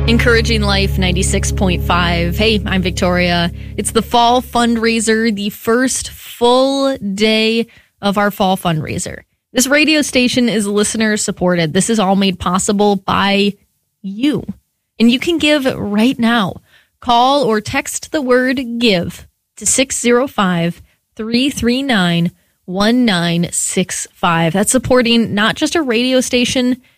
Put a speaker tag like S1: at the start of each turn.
S1: Encouraging Life 96.5. Hey, I'm Victoria. It's the fall fundraiser, the first full day of our fall fundraiser. This radio station is listener supported. This is all made possible by you. And you can give right now. Call or text the word GIVE to 605-339-1965. That's supporting not just a radio station,